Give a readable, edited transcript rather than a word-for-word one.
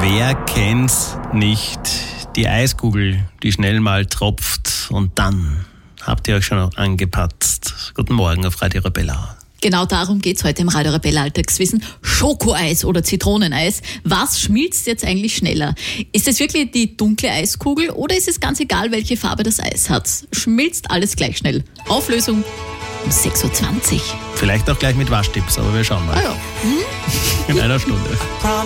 Wer kennt's nicht? Die Eiskugel, die schnell mal tropft und dann habt ihr euch schon angepatzt. Guten Morgen auf Radio Arabella. Genau darum geht's heute im Radio Arabella Alltagswissen. Schokoeis oder Zitroneneis. Was schmilzt jetzt eigentlich schneller? Ist es wirklich die dunkle Eiskugel oder ist es ganz egal, welche Farbe das Eis hat? Schmilzt alles gleich schnell. Auflösung um 6.20 Uhr. Vielleicht auch gleich mit Waschtipps, aber wir schauen mal. Ah ja. In einer Stunde.